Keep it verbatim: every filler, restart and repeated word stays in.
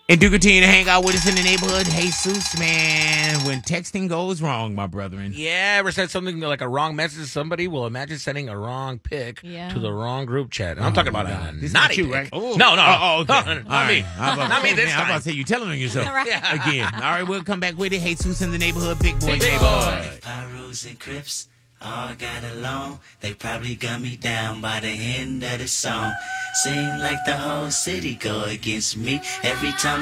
And do continue to hang out with us in the neighborhood. Jesus, man, when texting goes wrong, my brethren. Yeah, ever said something like a wrong message to somebody? Well, imagine sending a wrong pic Yeah. to the wrong group chat. And I'm Oh, talking about God. a This is naughty not you, pic. right? Oh, no, no, no. Oh, okay. No, All no, not right. me. I'm about, Not me this man, I'm about time. to say you telling on yourself Right. again. All right, we'll come back with it. Jesus in the neighborhood, big boy. Big boy. Pyrus and Crips all got along. They probably got me down by the end of the song. Seem like the whole city go against me every time